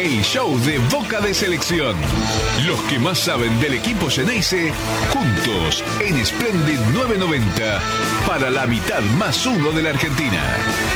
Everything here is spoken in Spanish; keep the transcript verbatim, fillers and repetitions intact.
el show de Boca de Selección. Los que más saben del equipo Xeneize, juntos en Splendid novecientos noventa, para la mitad más uno de la Argentina.